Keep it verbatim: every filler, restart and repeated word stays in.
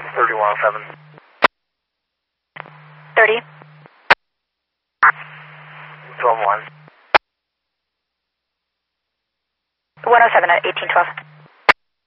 thirty-one oh seven. thirty. twelve one. one oh seven at eighteen twelve.